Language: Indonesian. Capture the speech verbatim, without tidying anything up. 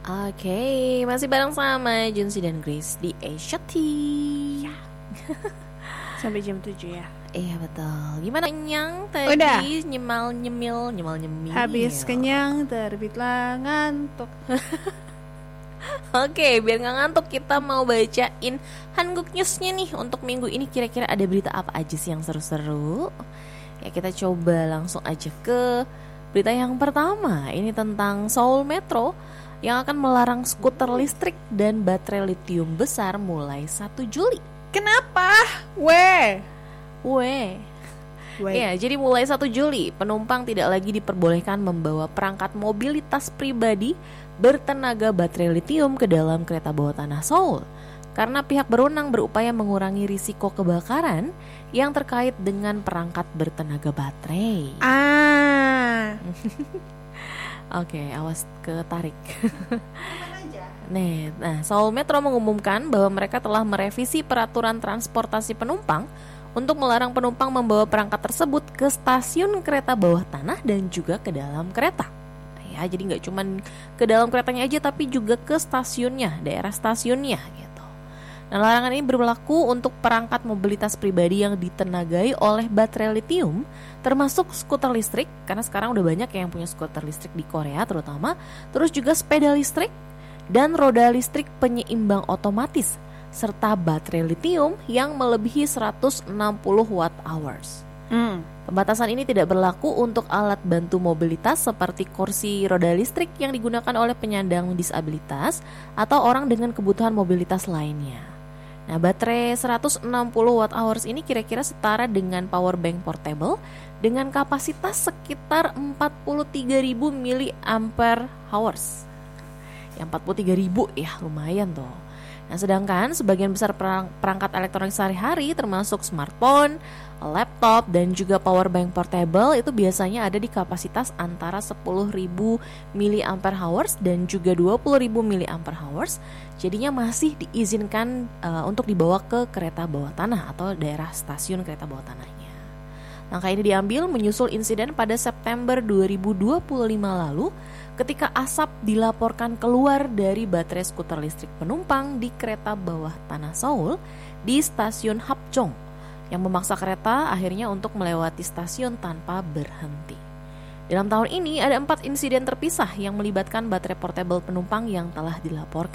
Oke, masih bareng sama Junsi dan Grace di Asia T. Ya. Sampai jam tujuh ya. Iya betul. Gimana kenyang tadi? Udah. Nyemal nyemil, nyemal nyemil. Habis kenyang, terbitlah ngantuk. Oke, biar gak ngantuk kita mau bacain Hanguk News-nya nih. Untuk minggu ini kira-kira ada berita apa aja sih yang seru-seru? Ya kita coba langsung aja ke berita yang pertama. Ini tentang Seoul Metro yang akan melarang skuter listrik dan baterai litium besar mulai satu Juli. Kenapa? Weh. Weh. Ya, jadi mulai satu Juli penumpang tidak lagi diperbolehkan membawa perangkat mobilitas pribadi bertenaga baterai litium ke dalam kereta bawah tanah Seoul karena pihak berwenang berupaya mengurangi risiko kebakaran yang terkait dengan perangkat bertenaga baterai. Ah. Oke, awas ketarik. Nih, nah, Seoul Metro mengumumkan bahwa mereka telah merevisi peraturan transportasi penumpang untuk melarang penumpang membawa perangkat tersebut ke stasiun kereta bawah tanah dan juga ke dalam kereta. Ya, jadi nggak cuman ke dalam keretanya aja, tapi juga ke stasiunnya, daerah stasiunnya gitu. Nah, larangan ini berlaku untuk perangkat mobilitas pribadi yang ditenagai oleh baterai litium, termasuk skuter listrik, karena sekarang udah banyak yang punya skuter listrik di Korea terutama, terus juga sepeda listrik dan roda listrik penyeimbang otomatis, serta baterai litium yang melebihi seratus enam puluh watt hours. Hmm. Pembatasan ini tidak berlaku untuk alat bantu mobilitas seperti kursi roda listrik yang digunakan oleh penyandang disabilitas atau orang dengan kebutuhan mobilitas lainnya. Nah, baterai seratus enam puluh watt hours ini kira-kira setara dengan power bank portable dengan kapasitas sekitar empat puluh tiga ribu miliampere hours. Ya, empat puluh tiga ribu ya, lumayan tuh. Nah, sedangkan sebagian besar perang, perangkat elektronik sehari-hari termasuk smartphone, laptop, dan juga power bank portable itu biasanya ada di kapasitas antara sepuluh ribu miliampere hours dan juga dua puluh ribu miliampere hours. Jadinya masih diizinkan uh, untuk dibawa ke kereta bawah tanah atau daerah stasiun kereta bawah tanahnya. Langkah ini diambil menyusul insiden pada September dua ribu dua puluh lima lalu ketika asap dilaporkan keluar dari baterai skuter listrik penumpang di kereta bawah tanah Seoul di stasiun Hapjeong yang memaksa kereta akhirnya untuk melewati stasiun tanpa berhenti. Dalam tahun ini ada empat insiden terpisah yang melibatkan baterai portable penumpang yang telah dilaporkan.